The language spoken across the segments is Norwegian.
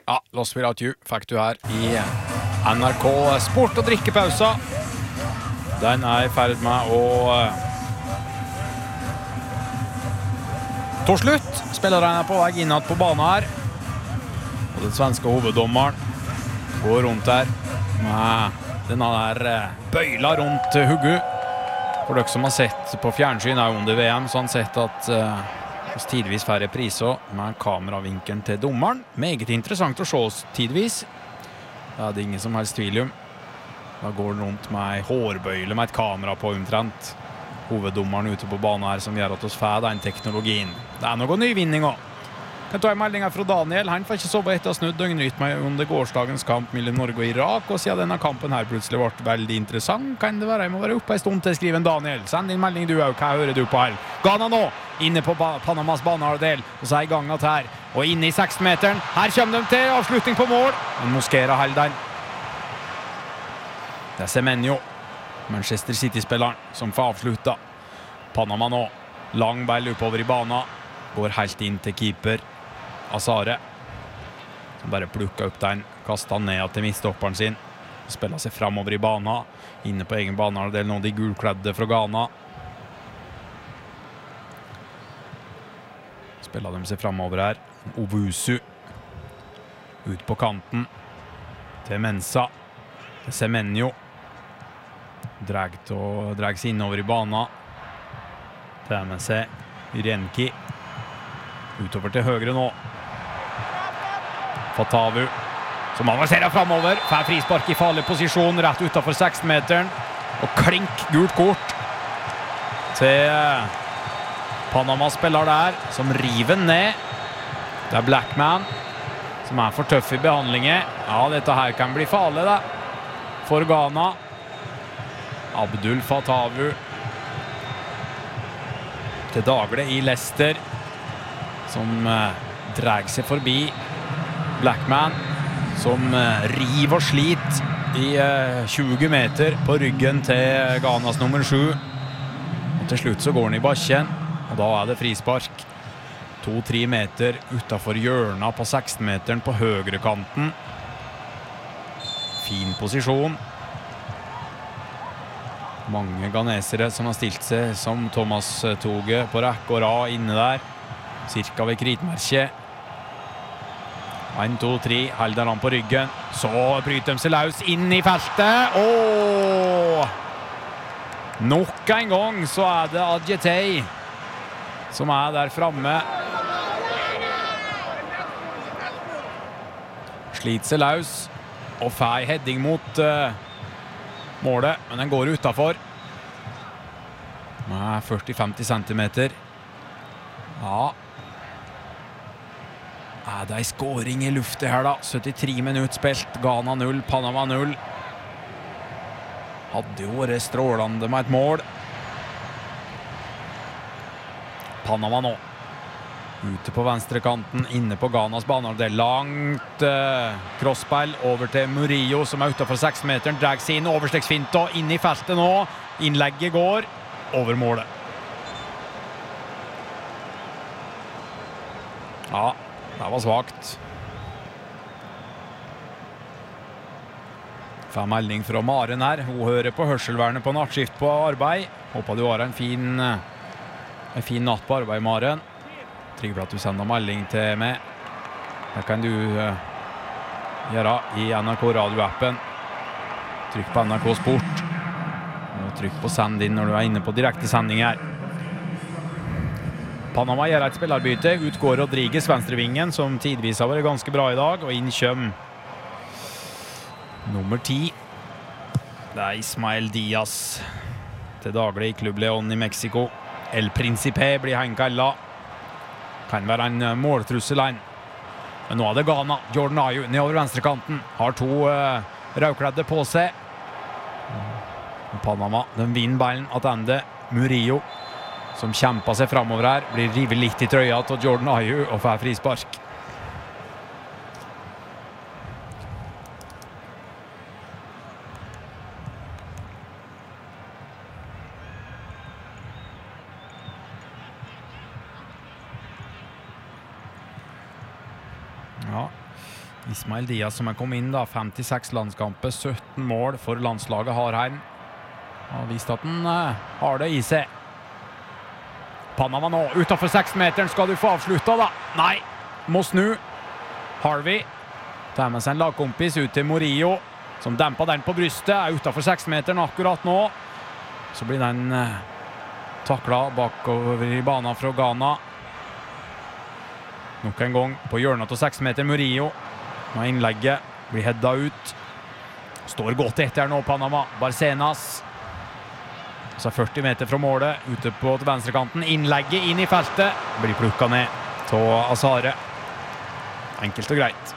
Ja, Los Viratu fikk du her i NRK Sport- og drikkepausa. Den I ferd med å ta slutt. Spillerne på vei innad på banen her. Og den svenske hoveddommeren går rundt her med denne der bøyla rundt hugget. For dere som har sett på fjernsyn under VM, så har han sett at tidvis færre priser med kameravinkelen til dommeren. Meget interessant å se oss tidvis. Det er det ingen som helst tvil om. Da går han rundt med en hårbøyle med et kamera på omtrent. Hoveddommeren ute på banen her som gjør at oss får den teknologien. Det er noen nyvinning også. Jeg tar en melding her fra Daniel. Han får ikke sove etter å ha snudd døgnrytmen under gårsdagens kamp mellom Norge og Irak, og siden denne kampen her plutselig ble veldig interessant, kan det være jeg må være oppe en stund til, skriver Daniel. Send din melding du også, hva hører du på her? Ghana nå, inne på Panamas banehalvdel, og så er i gang at her, og inne i 16-meteren. Her kommer de til avslutning på mål, men Mosquera holder den. Det er Semenyo, Manchester City-spilleren, som får avslutta. Panama nå, lang ball oppover i banen, går helt inn til keeper Azare, som bare plukket opp den, kastet han ned til midtstopperen sin, spiller seg fremover i banen, inne på egen banehalvdel nå, de gulkledde fra Ghana. Spiller de seg fremover her, Obusu, ut på kanten, til Mensa, til Semenyo, drar seg innover i banen, til med seg Renki, utover til høyre nå, Fatavu, som avanserer fremover, får frispark i farlig posisjon, rett utenfor 16-meteren, og klink gult kort til Panama-spiller der, som river ned. Det er Blackman, som er for tøff i behandlingen. Ja, dette her kan bli farlig, da, for Ghana. Abdul Fatavu, til daglig i Leicester, som drar seg forbi Blackman, som river og sliter i 20 meter på ryggen til Ghanas nummer 7. Og til slutt så går han i bakken, og da er det frispark. 2-3 meter utenfor hjørnet på 16-meteren på høyre kanten. Fin posisjon. Mange ghanesere som har stilt seg som Thomas Toge på rekke og rad inne der. Cirka ved kritmerket. 1, 2, 3, holder han på ryggen. Så bryter de seg løs inn i feltet. Nok en gang så er det Adjetey som er der fremme. Sliter seg løs og får heading mot målet, men den går utenfor. Med 40-50 centimeter. Ja. Er det en skåring i luftet her da? 73 minutter spilt, Ghana 0, Panama 0. Hadde jo vært strålende med et mål. Panama nå. Ute på venstre kanten, inne på Ghanas bane. Det er langt crossspill over til Murillo, som er utenfor 6-meteren. Drar seg inn, overstegsfinta, inn i feltet nå. Innlegget går over målet. Ja, det var svagt. Får melding fra Maren her. Hun hører på hørselvernet på nattskift på arbeid. Håper du har en fin natt på arbeid, Maren. Trygg for at du sender melding til meg. Det kan du gjøre i NRK Radio-appen. Trykk på NRK Sport. Og trykk på send inn når du er inne på direkte sending her. Panama gjør et spillerbyte. Utgår Rodriguez, venstrevingen, som tidvis har vært ganske bra i dag. Og inn kjøm nummer 10. Det er Ismael Diaz. Til daglig i Club Leon i Mexico. El Principe blir han kallet. Kan være en måltrussel han. Men nå er det Ghana. Jordan Ayew nedover venstrekanten. Har 2 rødkledde på seg. Panama, den vinner ballen attende. Murillo, som kjemper seg fremover her, blir rivet litt i trøya til Jordan Ayew og får frispark. Ja, Ismael Diaz som kommet inn da, 56 landskamper, 17 mål for landslaget har han. Har vist at han har det i seg. Panama nå, utenfor 6-meteren, skal du få avsluttet da? Nei, må snu. Harvey tar med seg en lagkompis ut til Murillo, som demper den på brystet, utenfor 6-meteren akkurat nå. Så blir den taklet bakover i banen fra Ghana. Nok en gang på hjørnet til 6-meter Murillo. Med innlegget, blir headet ut. Står godt etter nå, Panama. Barcenas. Så 40 meter fra målet, ute på til venstrekanten. Innlegget inn i feltet. Blir plukket ned til Azare. Enkelt og greit.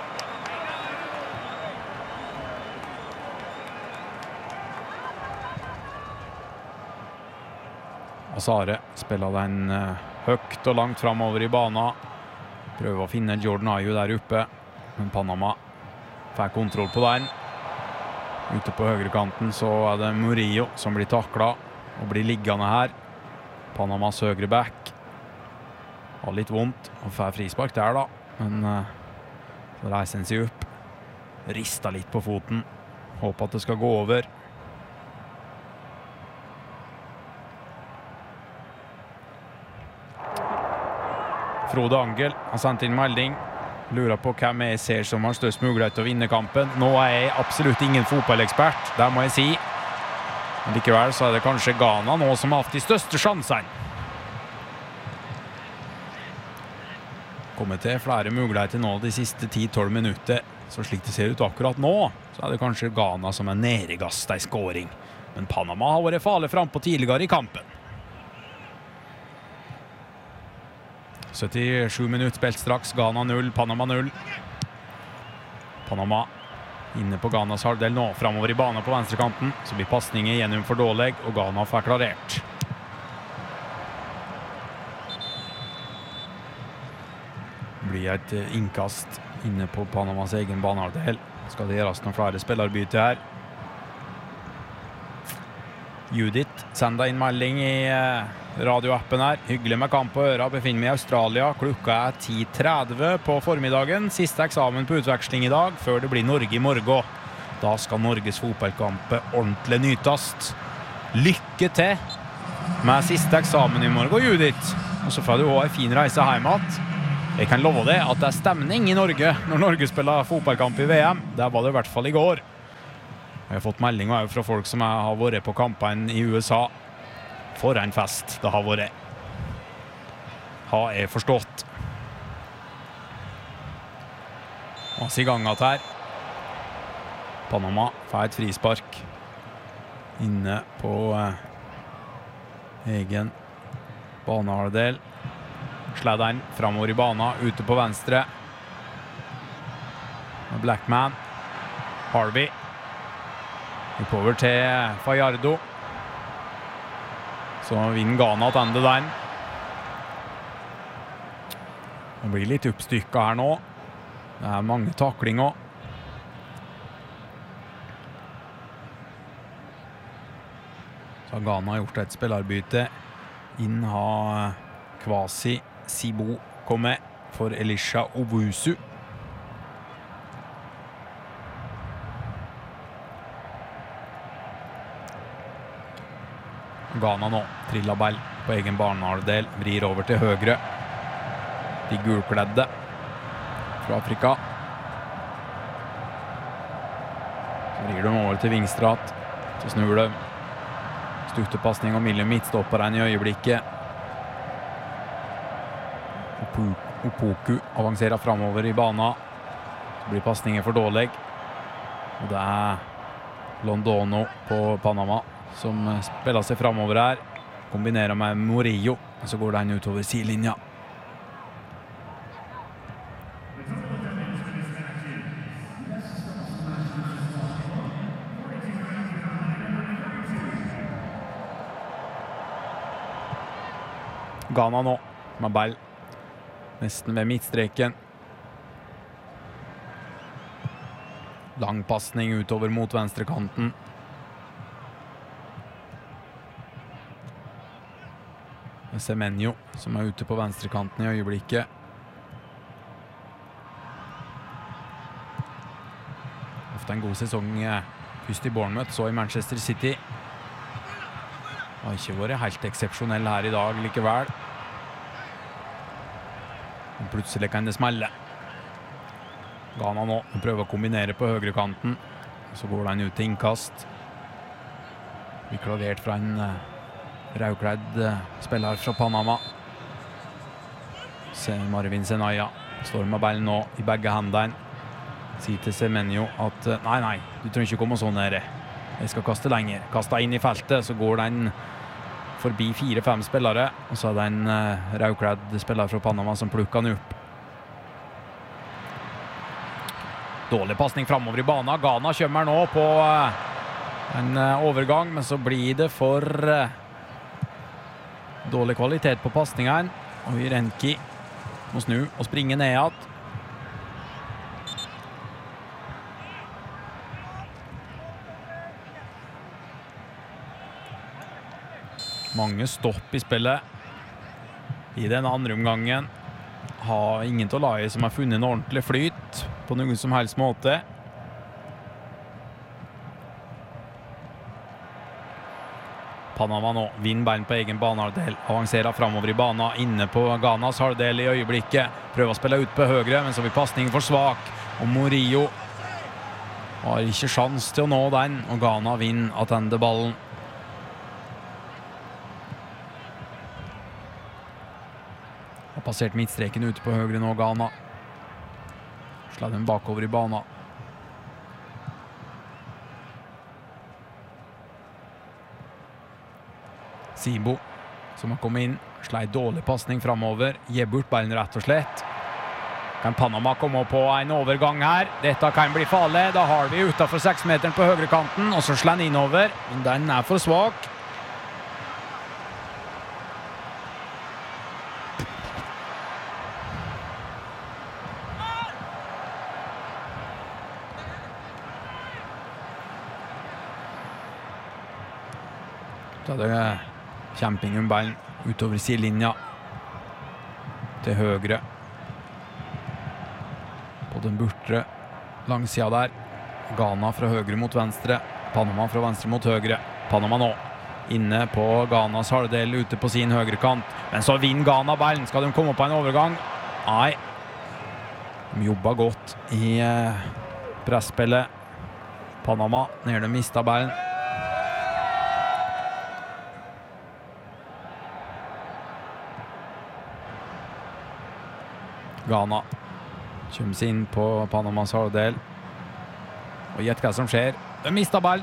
Azare spiller den høyt og langt fremover i banen. Prøver å finne Jordan Ayew der oppe. Men Panama får kontroll på den. Ute på høyrekanten så det Murillo som blir taklet og blir liggende her. Panamas høyre back. Har litt vondt og får frispark der da. Men så reiser han seg opp. Rister litt på foten. Håper at det skal gå over. Frode Angel har sendt inn melding. Lurer på hvem jeg ser som har størst mulighet til å vinne kampen. Nå jeg absolutt ingen fotballekspert, det må jeg si. Men likevel så det kanskje Ghana nå som har hatt de største sjansene. Kommet til flere muligheter nå de siste 10-12 minutter. Så slik det ser ut akkurat nå, så det kanskje Ghana som nedergast i scoring. Men Panama har vært farlig frem på tidligere i kampen. 77 minutter spilt straks, Ghana 0, Panama 0. Panama inne på Ghanas halvdel nå, fremover i banen på venstrekanten. Så blir passningen gjennom for dårlig, og Ghana får klarert. Det blir et innkast inne på Panamas egen banehalvdel. Skal det gjøres noen flere spillerbyte her. Judith sender inn melding i radioappen her. Hyggelig med kamp på øra. Befinner meg i Australia. Klokka 10:30 på formiddagen. Siste eksamen på utveksling i dag, før det blir Norge i morgen. Da skal Norges fotballkamp ordentlig nytast. Lykke til med siste eksamen i morgen, Judith. Og så får du også en fin reise hjem igjen. Jeg kan love deg at det stemning i Norge når Norge spiller fotballkamp i VM. Det var det i hvert fall i går. Jeg har fått melding fra folk som har vært på kampen i USA. For en fest det har vært. Har jeg forstått. Masse i gang at her. Panama får et frispark. Inne på egen banehalvdel. Sladderen fremover i banen, ute på venstre. Blackman. Harvey. Oppover til Fajardo. Så vinner Ghana til ende der. Det blir litt oppstykket her nå. Det er mange taklinger. Så har Ghana gjort et spillerbyte. Inn har Kwasi Sibo kommet for Elisha Owusu. Ghana nå, triller ball på egen banehalvdel, vrir over til høyre. De gulkledde fra Afrika. Så vrir de over til Vingstrat. Så snur de. Stuttepassning og Millie midtstopperen i øyeblikket. Opoku avanserer fremover i banen. Så blir passningen for dårlig. Og det er Londono på Panama som spiller seg fremover her. Kombinerer med Murillo. Så går den utover sidelinja. Ghana nå med ball. Nesten ved midtstreken. Lang passning utover mot venstrekanten. Semenyo som er ute på venstrekanten i øyeblikket. hatt en god sesong først i Bournemouth, så i Manchester City. Har ikke vært helt eksepsjonell her i dag likevel. Men plutselig kan det smelle. Ghana nå prøver å kombinere på høyre kanten. Så går den ut til innkast. Blir klarert fra en rødkledd spiller fra Panama. Se Marvin Senaya står med ballen nå i begge hendene. Sier til Semenyo at nei, du trenger ikke komme sånn her. Jeg skal kaste lenger. Kastet inn i feltet, så går den forbi 4-5 spillere. Og så er det en rødkledd spiller fra Panama som plukker den opp. Dårlig passning fremover i banen. Ghana kommer nå på en overgang, men så blir det for dårlig kvalitet på passningen. Og Renki må snu og springe ned igjen. Mange stopp i spillet i den andre omgangen. Har ingen til å lage som har funnet en ordentlig flyt på noen som helst måte. Panama nå vinner bein på egen banehalvdel, avanserer fremover i banen, inne på Ghanas halvdel i øyeblikket, prøver å spille ut på høyre, men så blir passningen for svak, og Murillo har ikke sjans til å nå den, og Ghana vinner attende ballen. Har passert midtstreken ute på høyre nå, Ghana. Slår den bakover i banen. Sibo, som har kommet inn, slår dårlig passning fremover. Gir bort ballen rett og slett. Kan Panama komme på en overgang her? Dette kan bli farlig. Da har vi utenfor 6 meteren på høyre kanten, og så slår den innover. Men den er for svak. Da er det kjemping om ballen utover sidelinja til høyre på den bortre langsida der. Ghana fra høyre mot venstre, Panama fra venstre mot høyre. Panama nå inne på Ghanas halvdel ute på sin høyre kant, men så vinner Ghana ballen. Skal de komme på en overgang? Nei, de jobber godt i presspillet. Panama nede, de mistet ballen. Ghana kommer seg inn på Panamas halvdel. Og gjett hva som skjer. De mistet ball.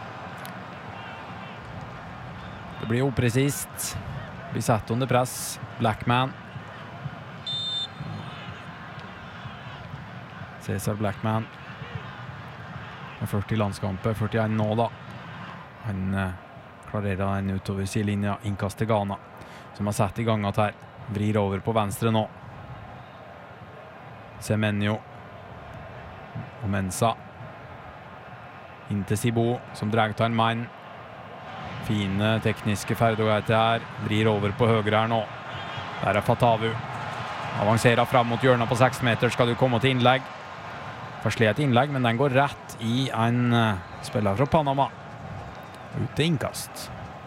Det blir upresist. Blir satt under press. Blackman. Cesar Blackman. Med 40 landskamper. 41 nå da. Han klarerer den utover sidelinja. Innkast til Ghana, som har satt i gang at her. Vrir over på venstre nå. Semenyo og Mensa inn til Sibo, som drar til en mann. Fine tekniske ferdigheter her. Vrir over på høyre her nå. Der er Fatavu. Avanserer frem mot hjørnet på 6 meter. Skal du komme til innlegg? Først et innlegg, men den går rett i en spiller fra Panama. Ut til innkast.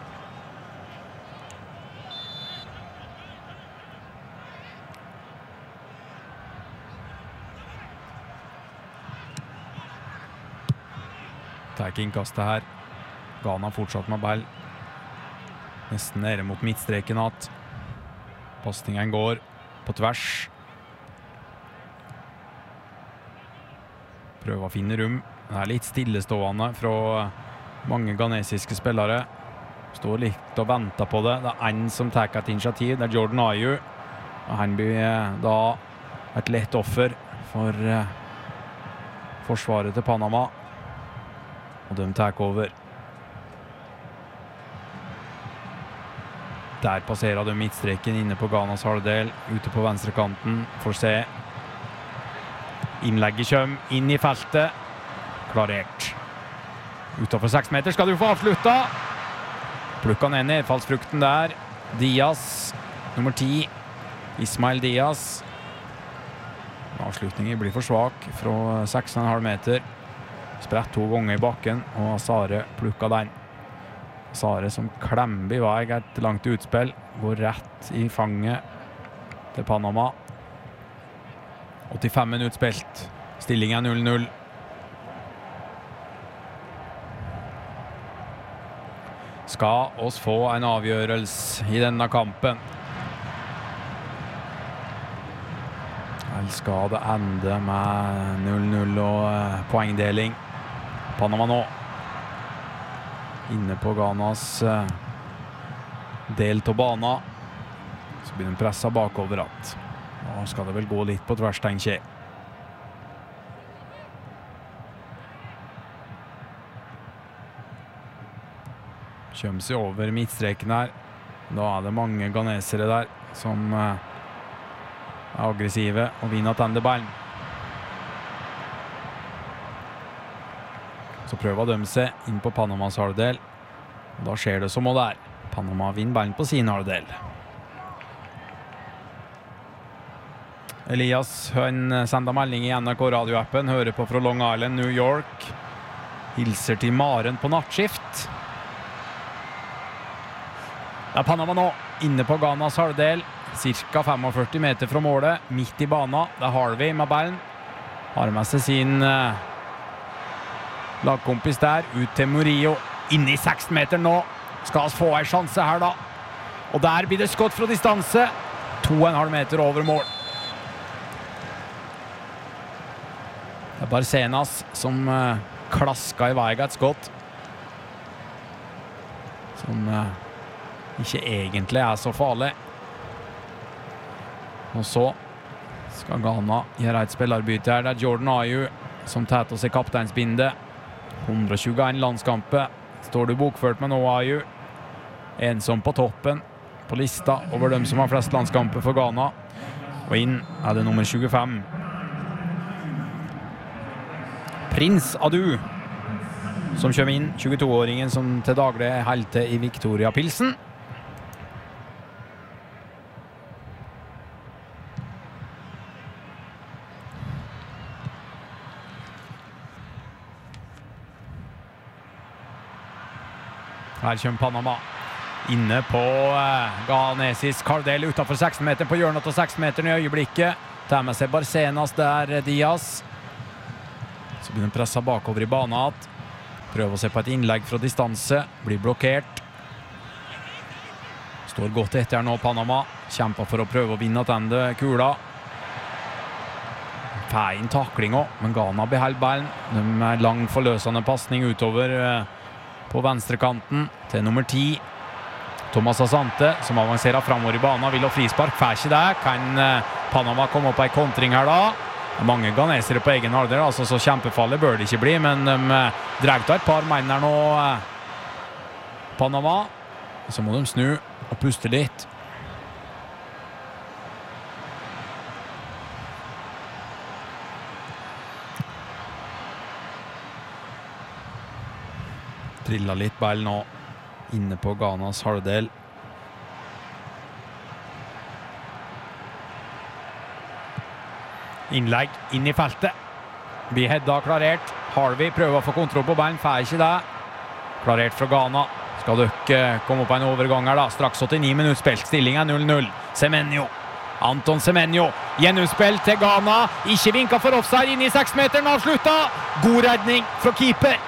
Tar innkastet her. Ghana fortsatt med ball. Nesten nede mot midtstreken at. Passningen går på tvers. Prøver å finne rom. Det er litt stillestående fra mange ghanesiske spillere. Står litt og venter på det. Det er en som tar et initiativ. Det er Jordan Ayew. Og han blir da et lett offer for forsvaret til Panama. Og de tar over. Der passerer de midtstreken inne på Ghanas halvdel, ute på venstre kanten. Får se. Innlegget kommer inn i feltet. Klarert. Utenfor 6 meter skal du få avslutta. Plukka ned nedfallsfrukten der. Diaz, nummer 10. Ismail Diaz. Avslutningen blir for svak fra 6,5 meter. Spredt 2 ganger i bakken, og Asare plukka den. Asare som klemmer i vei et langt utspill, går rett i fanget til Panama. 85 minutter spilt. Stillingen 0-0. Skal oss få en avgjørelse i denne kampen? Eller skal det ende med 0-0 og poengdeling? Panama nå. Inne på Ghanas del av bana. Så blir den presset bakover at. Nå skal det vel gå litt på tvers, tenker jeg. Kjømmer seg over midtstreken her. Da er det mange ghanesere der som er aggressive og vinner tende ballen. Så prøver å dømme seg inn på Panamas halvdel. Da skjer det som det er. Panama vinner ballen på sin halvdel. Elias han sender melding i NRK radioappen, hører på fra Long Island, New York. Hilser til Maren på nattskift. Det er Panama nå, inne på Ghanas halvdel, cirka 45 meter fra målet, midt i bana. Det er Harvey med ballen. Har med seg sin lagkompis der, ut til Murillo. Inne i 16 meter nå. Skal vi få en sjanse her da. Og der blir det skott fra distanse. 2,5 meter over mål. Det er Barcenas som klaska i vei et skott. Som ikke egentlig er så farlig. Og så skal Ghana gjøre et spillerbytte her. Det er Jordan Ayew som tar til seg kapteinsbindet. 121 landskamper. Står du bokført med nå, Ayew? Ensom på toppen på lista over dem som har flest landskamper for Ghana. Og inn er det nummer 25. Prins Adu som kommer inn. 22-åringen som til daglig er helte i Victoria Pilsen. Her kommer Panama. Inne på ghanesisk halvdel utenfor 16 meter, på hjørnet av 16 meter i øyeblikket. Tar med seg Barcenas der, Diaz. Så blir den presset bakover i banen. Prøver å se på et innlegg fra distanse. Blir blokkert. Står godt etter nå, Panama. Kjemper for å prøve å vinne tende kula. Fein takling også, men Ghana beholder ballen. De er lang forløsende passning utover på venstrekanten til nummer 10. Thomas Asante, som avanserer fremover i banen, vil ha frispark. Får ikke det. Kan Panama komme opp på en kontring her da? Mange ghanesere på egen halvdel, altså så kjempefallet bør det ikke bli, men de drar til et par menn her nå, Panama. Så må de snu og puste litt. Trillet litt ball nå inne på Ghanas halvdel. Innlegg inn i feltet. Blir Hedda klarert. Harvey prøver å få kontroll på ballen, får ikke det. Klarert fra Ghana. Skal dere komme på en overgang her da. Straks 89 minutter spilt. Stillingen 0-0. Semenyo. Anton Semenyo. Gjennomspill til Ghana. Ikke vinket for offside inn i 6-meteren. Avsluttet. God redning fra keeper.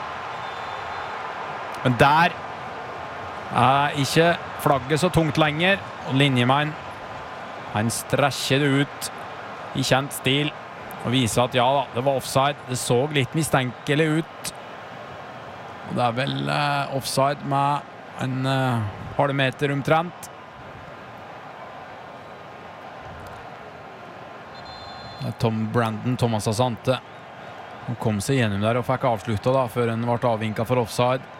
Men der er ikke flagget så tungt lenger. Og linjemann, han stresjer det ut i kjent stil og viser at ja da, det var offside. Det så litt mistenkelig ut. Og det er vel offside med en halv meter omtrent. Det er Thomas Asante. Han kom seg gjennom der og fikk avsluttet da, før han ble avvinket for offside.